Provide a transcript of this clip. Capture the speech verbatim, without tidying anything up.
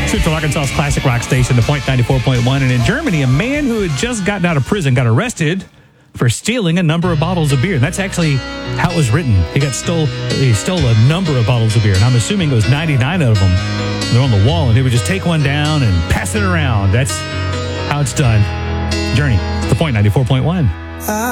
Central Arkansas's classic rock station, The Point ninety-four point one. And in Germany, a man who had just gotten out of prison got arrested for stealing a number of bottles of beer. And that's actually how it was written. He got stole, he stole a number of bottles of beer. And I'm assuming it was ninety-nine of them. They're on the wall, and he would just take one down and pass it around. That's how it's done. Journey, The Point ninety-four point one.